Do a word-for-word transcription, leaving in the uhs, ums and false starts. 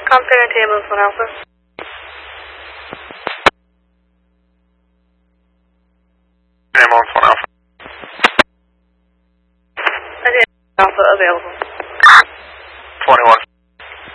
Compton to ambulance one Alpha. Ambulance one Alpha. Okay, Alpha available. twenty-one